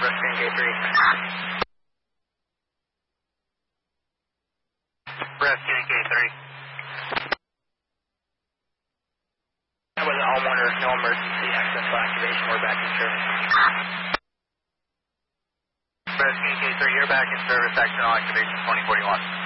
Rescue K3. Rescue K3. That was a homeowner, no emergency access activation, we're back in service. Rescue K3, you're back in service, accidental activation 2041.